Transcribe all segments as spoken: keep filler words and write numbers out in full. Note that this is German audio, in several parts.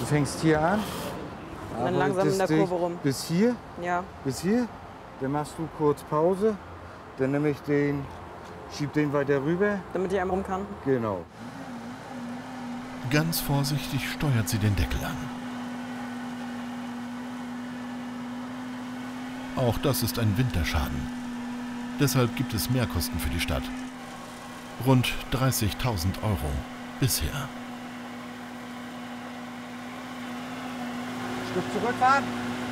Du fängst hier an. Und dann langsam in der Kurve rum. Bis hier? Ja. Bis hier? Dann machst du kurz Pause. Dann nehme ich den, schieb den weiter rüber. Damit ich einmal rum kann? Genau. Ganz vorsichtig steuert sie den Deckel an. Auch das ist ein Winterschaden. Deshalb gibt es Mehrkosten für die Stadt. Rund dreißigtausend Euro bisher. Stück zurückfahren.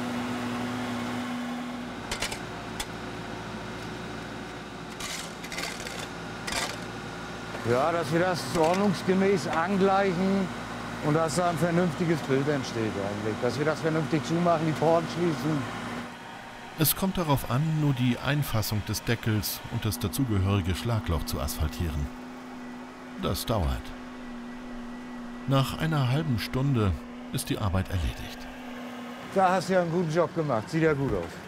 Ja, dass wir das ordnungsgemäß angleichen und dass da ein vernünftiges Bild entsteht eigentlich. Dass wir das vernünftig zumachen, die Porten schließen. Es kommt darauf an, nur die Einfassung des Deckels und das dazugehörige Schlagloch zu asphaltieren. Das dauert. Nach einer halben Stunde ist die Arbeit erledigt. Da hast du ja einen guten Job gemacht. Sieht ja gut aus.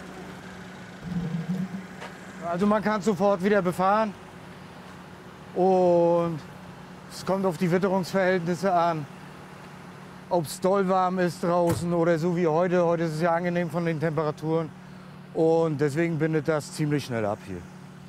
Also man kann sofort wieder befahren. Und es kommt auf die Witterungsverhältnisse an. Ob es doll warm ist draußen oder so wie heute. Heute ist es ja angenehm von den Temperaturen. Und deswegen bindet das ziemlich schnell ab hier.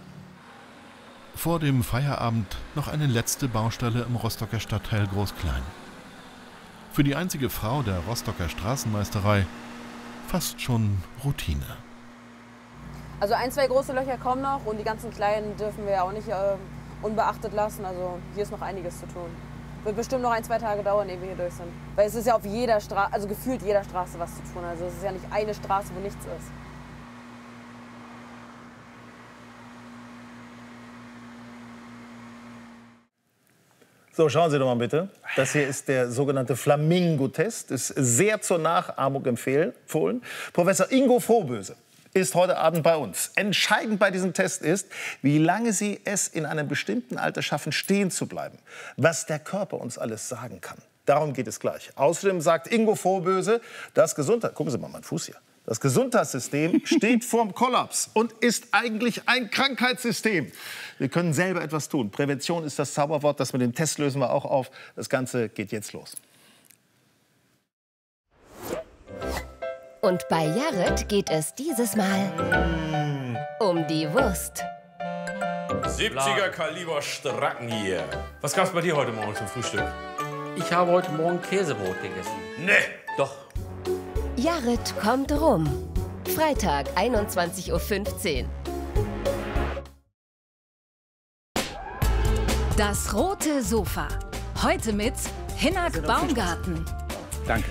Vor dem Feierabend noch eine letzte Baustelle im Rostocker Stadtteil Groß-Klein. Für die einzige Frau der Rostocker Straßenmeisterei fast schon Routine. Also ein, zwei große Löcher kommen noch und die ganzen kleinen dürfen wir ja auch nicht äh, unbeachtet lassen. Also hier ist noch einiges zu tun. Wird bestimmt noch ein, zwei Tage dauern, ehe wir hier durch sind. Weil es ist ja auf jeder Straße, also gefühlt jeder Straße was zu tun. Also es ist ja nicht eine Straße, wo nichts ist. So, schauen Sie doch mal bitte. Das hier ist der sogenannte Flamingo-Test. Ist sehr zur Nachahmung empfohlen. Professor Ingo Frohböse ist heute Abend bei uns. Entscheidend bei diesem Test ist, wie lange Sie es in einem bestimmten Alter schaffen, stehen zu bleiben. Was der Körper uns alles sagen kann. Darum geht es gleich. Außerdem sagt Ingo Frohböse, das Gesundheit... Gucken Sie mal, mein Fuß hier. Das Gesundheitssystem steht vorm Kollaps und ist eigentlich ein Krankheitssystem. Wir können selber etwas tun. Prävention ist das Zauberwort. Das mit dem Test lösen wir auch auf. Das Ganze geht jetzt los. Und bei Jared geht es dieses Mal um die Wurst. siebziger Kaliber Stracken hier. Was gab's bei dir heute Morgen zum Frühstück? Ich habe heute Morgen Käsebrot gegessen. Nee. Doch. Jared kommt rum. Freitag, einundzwanzig Uhr fünfzehn. Das rote Sofa. Heute mit Hinak Baumgarten. Danke.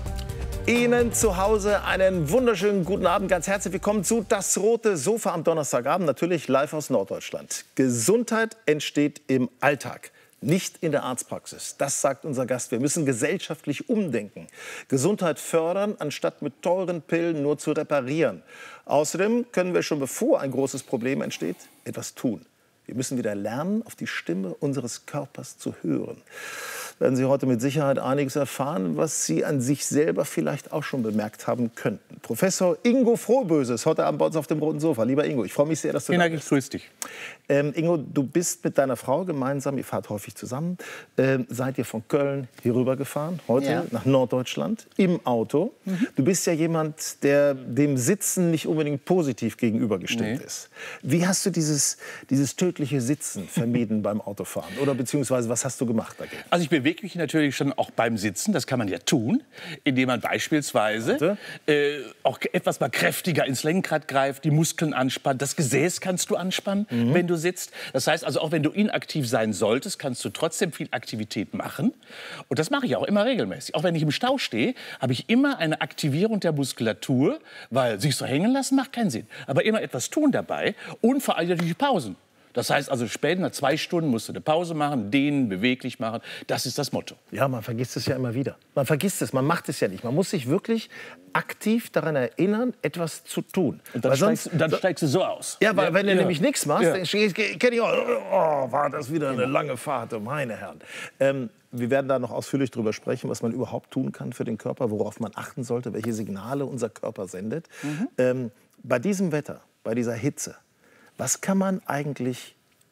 Ihnen zu Hause einen wunderschönen guten Abend. Ganz herzlich willkommen zu Das rote Sofa am Donnerstagabend. Natürlich live aus Norddeutschland. Gesundheit entsteht im Alltag. Nicht in der Arztpraxis. Das sagt unser Gast. Wir müssen gesellschaftlich umdenken. Gesundheit fördern, anstatt mit teuren Pillen nur zu reparieren. Außerdem können wir schon bevor ein großes Problem entsteht, etwas tun. Wir müssen wieder lernen, auf die Stimme unseres Körpers zu hören. Werden Sie heute mit Sicherheit einiges erfahren, was Sie an sich selber vielleicht auch schon bemerkt haben könnten. Professor Ingo Frohböse ist heute Abend bei uns auf dem roten Sofa. Lieber Ingo, ich freue mich sehr, dass du da bist. Ich grüße dich. Ähm, Ingo, du bist mit deiner Frau gemeinsam, ihr fahrt häufig zusammen, ähm, seid ihr von Köln hier rüber gefahren, heute Ja. nach Norddeutschland, im Auto. Mhm. Du bist ja jemand, der dem Sitzen nicht unbedingt positiv gegenübergestimmt Nee. ist. Wie hast du dieses, dieses tödliche Sitzen vermieden beim Autofahren? Oder beziehungsweise was hast du gemacht dagegen? Also ich bewege mich natürlich schon auch beim Sitzen, das kann man ja tun, indem man beispielsweise äh, auch etwas mal kräftiger ins Lenkrad greift, die Muskeln anspannt, das Gesäß kannst du anspannen, mhm. wenn du sitzt. Das heißt also, auch wenn du inaktiv sein solltest, kannst du trotzdem viel Aktivität machen. Und das mache ich auch immer regelmäßig. Auch wenn ich im Stau stehe, habe ich immer eine Aktivierung der Muskulatur, weil sich so hängen lassen macht keinen Sinn. Aber immer etwas tun dabei und vor allem natürlich Pausen. Das heißt also, später nach zwei Stunden musst du eine Pause machen, dehnen, beweglich machen. Das ist das Motto. Ja, man vergisst es ja immer wieder. Man vergisst es, man macht es ja nicht. Man muss sich wirklich aktiv daran erinnern, etwas zu tun. Und dann, weil steigst, sonst, dann steigst du so aus. Ja, weil ja, wenn du ja. nämlich nichts machst, ja. dann kenne ich auch, oh, war das wieder eine lange Fahrt, oh, meine Herren. Ähm, wir werden da noch ausführlich drüber sprechen, was man überhaupt tun kann für den Körper, worauf man achten sollte, welche Signale unser Körper sendet. Mhm. Ähm, bei diesem Wetter, bei dieser Hitze, was kann man eigentlich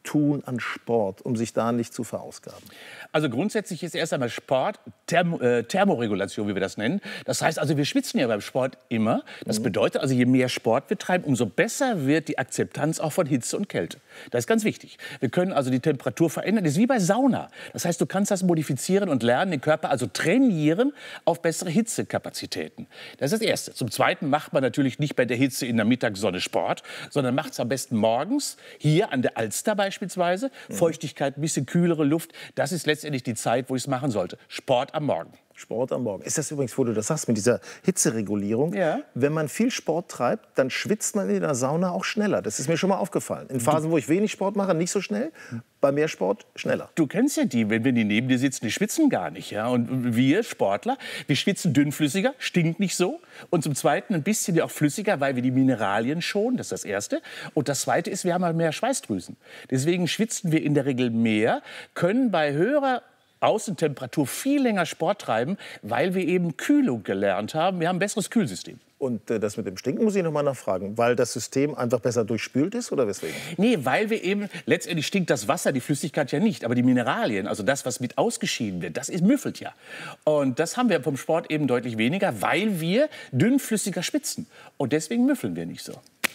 tun an Sport, um sich da nicht zu verausgaben? Also grundsätzlich ist erst einmal Sport Therm äh, Thermoregulation, wie wir das nennen. Das heißt also, wir schwitzen ja beim Sport immer. Das bedeutet also, je mehr Sport wir treiben, umso besser wird die Akzeptanz auch von Hitze und Kälte. Das ist ganz wichtig. Wir können also die Temperatur verändern. Das ist wie bei Sauna. Das heißt, du kannst das modifizieren und lernen, den Körper also trainieren auf bessere Hitzekapazitäten. Das ist das Erste. Zum Zweiten macht man natürlich nicht bei der Hitze in der Mittagssonne Sport, sondern macht es am besten morgens, hier an der Alster beispielsweise. Mhm. Feuchtigkeit, ein bisschen kühlere Luft. Das ist letztendlich die Zeit, wo ich es machen sollte. Sport am Morgen. Sport am Morgen. Ist das übrigens, wo du das sagst, mit dieser Hitzeregulierung? Ja. Wenn man viel Sport treibt, dann schwitzt man in der Sauna auch schneller. Das ist mir schon mal aufgefallen. In Phasen, wo ich wenig Sport mache, nicht so schnell. Bei mehr Sport schneller. Du kennst ja die, wenn wir die neben dir sitzen, die schwitzen gar nicht. Ja? Und wir Sportler, wir schwitzen dünnflüssiger, stinkt nicht so. Und zum Zweiten ein bisschen ja auch flüssiger, weil wir die Mineralien schonen. Das ist das Erste. Und das Zweite ist, wir haben halt mehr Schweißdrüsen. Deswegen schwitzen wir in der Regel mehr, können bei höherer Außentemperatur viel länger Sport treiben, weil wir eben Kühlung gelernt haben. Wir haben ein besseres Kühlsystem. Und äh, das mit dem Stinken muss ich noch mal nachfragen, weil das System einfach besser durchspült ist oder weswegen? Nee, weil wir eben, letztendlich stinkt das Wasser, die Flüssigkeit ja nicht, aber die Mineralien, also das, was mit ausgeschieden wird, das ist, müffelt ja. Und das haben wir vom Sport eben deutlich weniger, weil wir dünnflüssiger schwitzen. Und deswegen müffeln wir nicht so.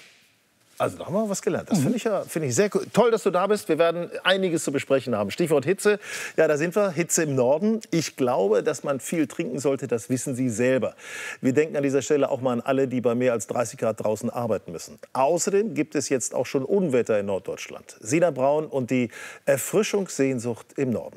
Also da haben wir was gelernt. Das finde ich, ja, find ich sehr cool. Toll, dass du da bist. Wir werden einiges zu besprechen haben. Stichwort Hitze. Ja, da sind wir. Hitze im Norden. Ich glaube, dass man viel trinken sollte. Das wissen Sie selber. Wir denken an dieser Stelle auch mal an alle, die bei mehr als dreißig Grad draußen arbeiten müssen. Außerdem gibt es jetzt auch schon Unwetter in Norddeutschland. Sina Braun und die Erfrischungssehnsucht im Norden.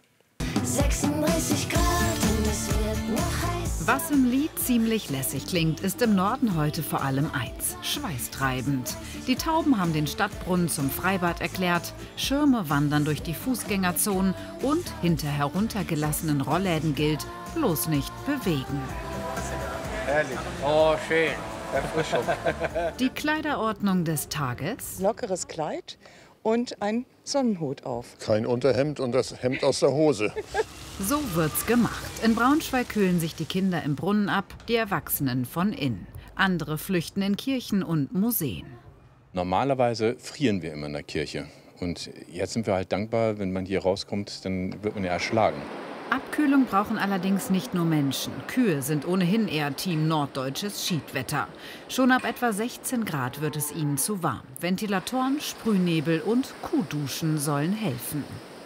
sechsunddreißig Grad und es wird noch heiß. Was im Lied ziemlich lässig klingt, ist im Norden heute vor allem eins: schweißtreibend. Die Tauben haben den Stadtbrunnen zum Freibad erklärt, Schirme wandern durch die Fußgängerzonen und hinter heruntergelassenen Rollläden gilt: bloß nicht bewegen. Herrlich. Oh, schön. Erfrischung. Die Kleiderordnung des Tages: Lockeres Kleid und ein Sonnenhut auf. Kein Unterhemd und das Hemd aus der Hose. So wird's gemacht. In Braunschweig kühlen sich die Kinder im Brunnen ab, die Erwachsenen von innen. Andere flüchten in Kirchen und Museen. Normalerweise frieren wir immer in der Kirche. Und jetzt sind wir halt dankbar, wenn man hier rauskommt, dann wird man ja erschlagen. Abkühlung brauchen allerdings nicht nur Menschen. Kühe sind ohnehin eher Team norddeutsches Schiedwetter. Schon ab etwa sechzehn Grad wird es ihnen zu warm. Ventilatoren, Sprühnebel und Kuhduschen sollen helfen.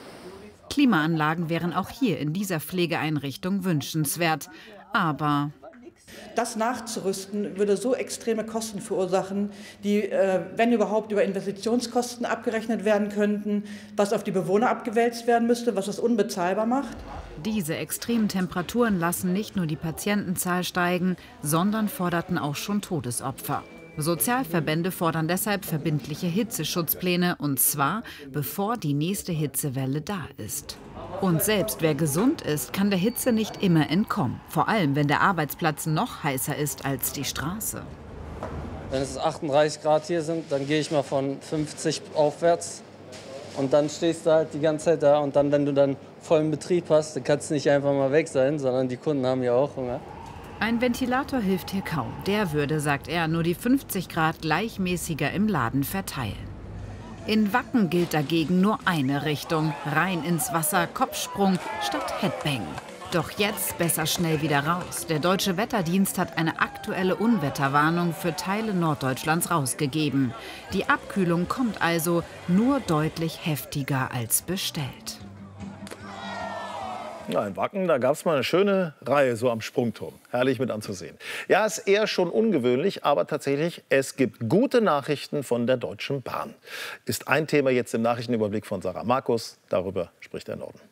Klimaanlagen wären auch hier in dieser Pflegeeinrichtung wünschenswert. Aber das nachzurüsten würde so extreme Kosten verursachen, die, äh, wenn überhaupt, über Investitionskosten abgerechnet werden könnten, was auf die Bewohner abgewälzt werden müsste, was das unbezahlbar macht. Diese extremen Temperaturen lassen nicht nur die Patientenzahl steigen, sondern forderten auch schon Todesopfer. Sozialverbände fordern deshalb verbindliche Hitzeschutzpläne, und zwar bevor die nächste Hitzewelle da ist. Und selbst wer gesund ist, kann der Hitze nicht immer entkommen. Vor allem, wenn der Arbeitsplatz noch heißer ist als die Straße. Wenn es achtunddreißig Grad hier sind, dann gehe ich mal von fünfzig aufwärts. Und dann stehst du halt die ganze Zeit da. Und dann, wenn du dann vollen Betrieb hast, dann kannst du nicht einfach mal weg sein, sondern die Kunden haben ja auch Hunger. Ein Ventilator hilft hier kaum. Der würde, sagt er, nur die fünfzig Grad gleichmäßiger im Laden verteilen. In Wacken gilt dagegen nur eine Richtung: rein ins Wasser, Kopfsprung statt Headbang. Doch jetzt besser schnell wieder raus. Der Deutsche Wetterdienst hat eine aktuelle Unwetterwarnung für Teile Norddeutschlands rausgegeben. Die Abkühlung kommt also, nur deutlich heftiger als bestellt. Ja, in Wacken, da gab es mal eine schöne Reihe so am Sprungturm. Herrlich mit anzusehen. Ja, ist eher schon ungewöhnlich, aber tatsächlich, es gibt gute Nachrichten von der Deutschen Bahn. Ist ein Thema jetzt im Nachrichtenüberblick von Sarah Markus. Darüber spricht der Norden.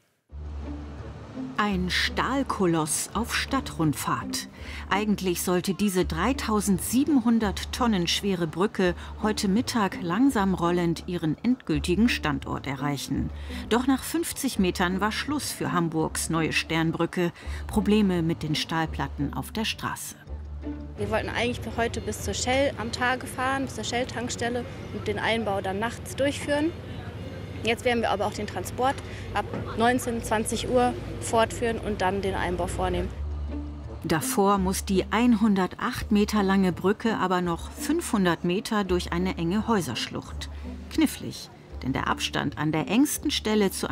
Ein Stahlkoloss auf Stadtrundfahrt. Eigentlich sollte diese dreitausendsiebenhundert Tonnen schwere Brücke heute Mittag langsam rollend ihren endgültigen Standort erreichen. Doch nach fünfzig Metern war Schluss für Hamburgs neue Sternbrücke. Probleme mit den Stahlplatten auf der Straße. Wir wollten eigentlich für heute bis zur Shell am Tage fahren, bis zur Shell-Tankstelle und den Einbau dann nachts durchführen. Jetzt werden wir aber auch den Transport ab neunzehn, zwanzig Uhr fortführen und dann den Einbau vornehmen. Davor muss die hundertacht Meter lange Brücke aber noch fünfhundert Meter durch eine enge Häuserschlucht. Knifflig. Denn der Abstand an der engsten Stelle zu